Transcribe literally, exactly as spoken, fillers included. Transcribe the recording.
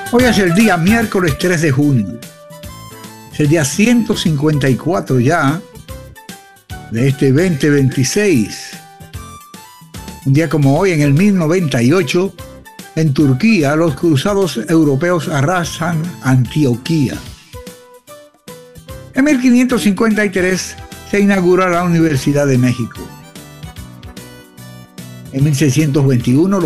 Hoy es el día miércoles tres de junio. Es el día ciento cincuenta y cuatro ya de este veinte veintiséis. Un día como hoy, en el mil noventa y ocho, en Turquía, los cruzados europeos arrasan Antioquía. En mil quinientos cincuenta y tres se inaugura la Universidad de México. En mil seiscientos veintiuno,